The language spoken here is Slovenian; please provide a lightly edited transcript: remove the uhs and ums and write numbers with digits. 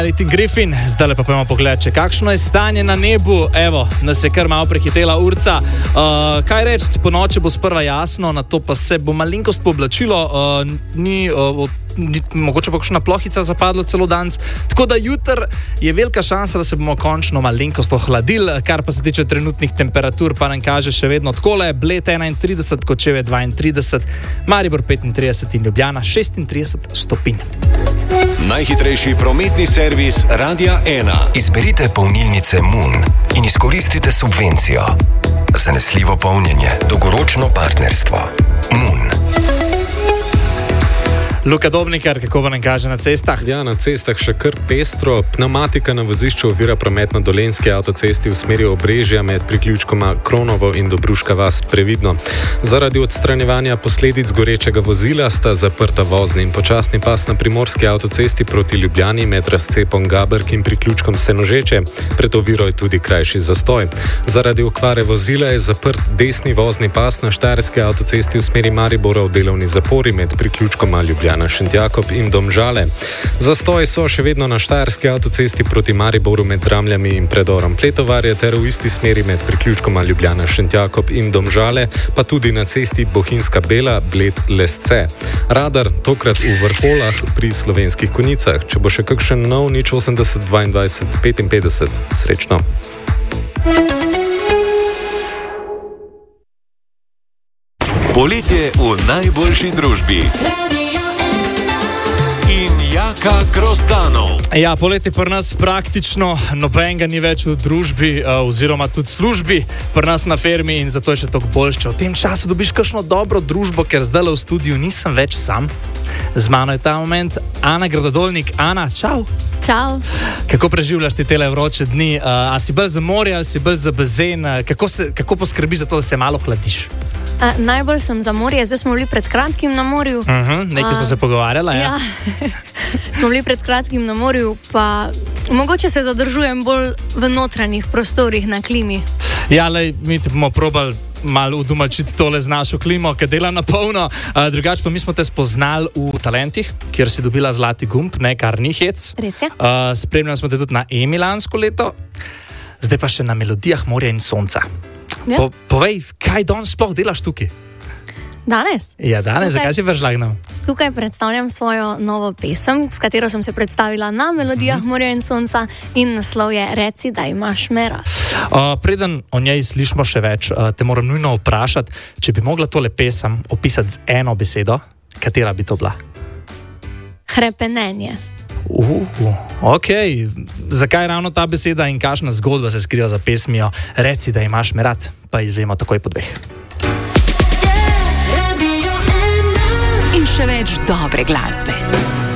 Martin Griffin, zdaj pa pojmo pogled, če kakšno je stanje na nebu. Evo, nas je kar malo prehitela urca. Kaj reči, po noči bo sprva jasno, na to pa se bo malenkost pooblačilo, mogoče pa kakšna plohica zapadla celo danes. Tako da jutr je velika šansa, da se bomo končno malenkost ohladili, kar pa se tiče trenutnih temperatur, pa nam kaže še vedno takole: Bled 31, Kočevje 32, Maribor 35 in Ljubljana 36 stopinj. Najhitrejši prometni servis Radia 1. Izberite polnilnice Moon in izkoristite subvencijo. Zanesljivo polnjenje, dolgoročno partnerstvo. Moon. Luka Dobnikar, kako vam kaže na cestah? Ja, na cestah še kar pestro. Pneumatika na vozišču ovira promet na Dolenjski avtocesti v smeri Obrežja med priključkoma Kronovo in Dobruška vas, previdno. Zaradi odstranjevanja posledic gorečega vozila sta zaprta vozni in počasni pas na Primorski avtocesti proti Ljubljani med razcepom Gaberk in priključkom Senožeče. Pred oviro je tudi krajši zastoj. Zaradi okvare vozila je zaprt desni vozni pas na Štajerski avtocesti v smeri Maribora v delovni zapori med priključkoma Ljubljana, Šentjakob in Domžale. Zastoji so še vedno na Štajerski avtocesti proti Mariboru med Dramljami in predorom Pletovarja ter v isti smeri med priključkoma Ljubljana, Šentjakob in Domžale, pa tudi na cesti Bohinjska Bela, Bled, Lesce. Radar tokrat v Vrholah pri Slovenskih Konjicah. Če bo še kakšen nov 080 22 55, srečno. Poletje v najboljši družbi. Jaka Grozdanov. Ja, poletje pri nas praktično nobenega ni več v družbi oziroma tudi službi pri nas na fermi in zato je še toliko boljše. V tem času dobiš kakšno dobro družbo, ker zdaj v studiu nisem več sam. Z mano je ta moment Ana Gradadolnik. Ana, čau. Čau. Kako preživljaš ti tele vroče dni? A si bolj za morje ali si bolj za bazen? Kako poskrbiš za to, da se malo hladiš? Najbolj sem za morje, zdaj smo bili pred kratkim na morju. Nekaj smo se pogovarjala, ja? Smo bili pred kratkim na morju, pa mogoče se zadržujem bolj v notranjih prostorih na klimi. Ja, lej, mi ti bomo probali malo udomačiti tole z našo klimo, ki dela na polno. Drugače pa mi smo te spoznali v Talentih, kjer si dobila zlati gumb, kar ni hec. Res je. Spremljali smo te tudi na Emi lansko leto, zdaj pa še na Melodijah morja in sonca. Ja. Povej, kaj danes sploh delaš tukaj? Danes? Ja, danes, zakaj si prišla k nam? Tukaj predstavljam svojo novo pesem, s katero sem se predstavila na Melodijah morja in sonca in naslov je Reci, da imaš me rad. Preden o njej slišimo še več, te moram nujno vprašati, če bi mogla tole pesem opisati z eno besedo, katera bi to bila? Hrepenenje. Ok, zakaj ravno ta beseda in kakšna zgodba se skriva za pesmijo Reci, da imaš me rad, pa izvemo takoj po dveh. In še več dobre glasbe.